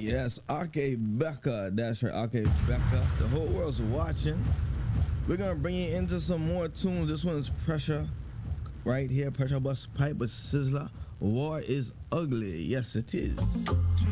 Yes, Ake Becca. That's right, Ake Becca. The whole world's watching. We're gonna bring you into some more tunes. This one is Pressure, right here. Pressure Bust Pipe with Sizzla. War is ugly. Yes, it is.